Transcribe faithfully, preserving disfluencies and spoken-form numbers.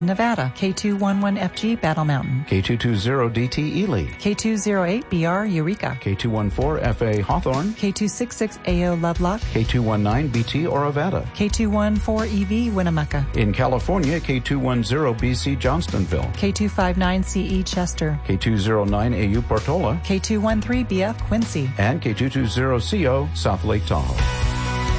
Nevada, K two eleven F G Battle Mountain, K two twenty D T Ely, K two oh eight B R Eureka, K two fourteen F A Hawthorne, K two sixty-six A O Lovelock, K two nineteen B T Orovada, K two fourteen E V Winnemucca. In California, K two ten B C Johnstonville, K two fifty-nine C E Chester, K two oh nine A U Portola, K two thirteen B F Quincy, and K two twenty C O South Lake Tahoe.